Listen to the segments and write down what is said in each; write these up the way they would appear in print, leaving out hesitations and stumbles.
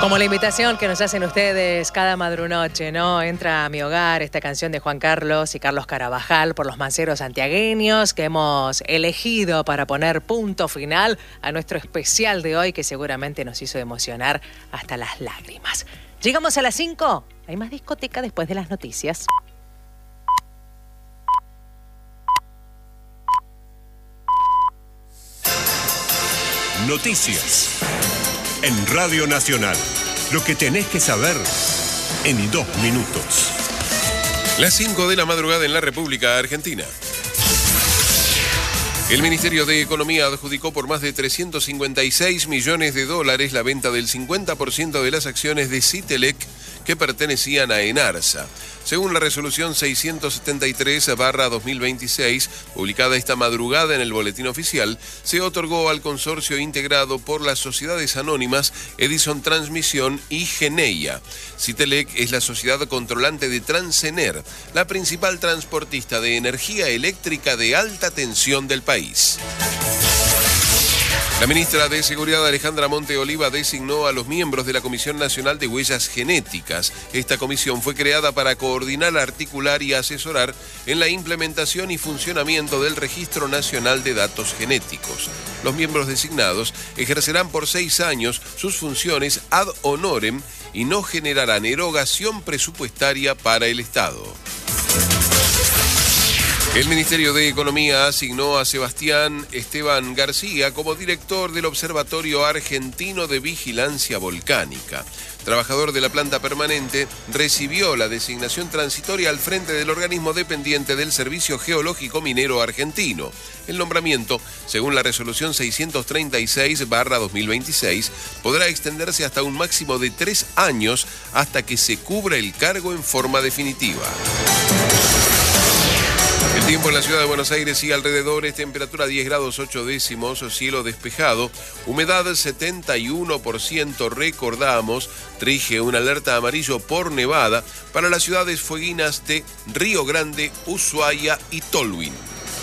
Como la invitación que nos hacen ustedes cada madrunoche, ¿no? Entra a mi hogar esta canción de Juan Carlos y Carlos Carabajal por los manceros santiagueños que hemos elegido para poner punto final a nuestro especial de hoy que seguramente nos hizo emocionar hasta las lágrimas. Llegamos a las 5. Hay más discoteca después de las noticias. Noticias en Radio Nacional. Lo que tenés que saber en 2 minutos. Las 5 de la madrugada en la República Argentina. El Ministerio de Economía adjudicó por más de 356 millones de dólares la venta del 50% de las acciones de Citelec que pertenecían a Enarsa. Según la resolución 673/2026, publicada esta madrugada en el Boletín Oficial, se otorgó al consorcio integrado por las sociedades anónimas Edison Transmisión y Geneia. Citelec es la sociedad controlante de Transener, la principal transportista de energía eléctrica de alta tensión del país. La ministra de Seguridad Alejandra Monte Oliva designó a los miembros de la Comisión Nacional de Huellas Genéticas. Esta comisión fue creada para coordinar, articular y asesorar en la implementación y funcionamiento del Registro Nacional de Datos Genéticos. Los miembros designados ejercerán por 6 años sus funciones ad honorem y no generarán erogación presupuestaria para el Estado. El Ministerio de Economía asignó a Sebastián Esteban García como director del Observatorio Argentino de Vigilancia Volcánica. Trabajador de la planta permanente, recibió la designación transitoria al frente del organismo dependiente del Servicio Geológico Minero Argentino. El nombramiento, según la resolución 636/2026, podrá extenderse hasta un máximo de 3 años hasta que se cubra el cargo en forma definitiva. El tiempo en la ciudad de Buenos Aires y alrededores, temperatura 10 grados 8 décimos, cielo despejado, humedad 71%, recordamos, rige una alerta amarillo por nevada para las ciudades fueguinas de Río Grande, Ushuaia y Tolwyn.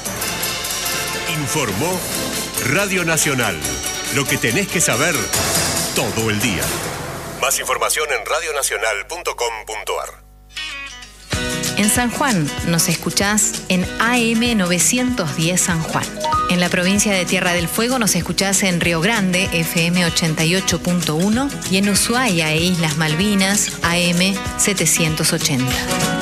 Informó Radio Nacional. Lo que tenés que saber todo el día. Más información en radionacional.com.ar. En San Juan nos escuchás en AM 910 San Juan. En la provincia de Tierra del Fuego nos escuchás en Río Grande, FM 88.1 y en Ushuaia e Islas Malvinas, AM 780.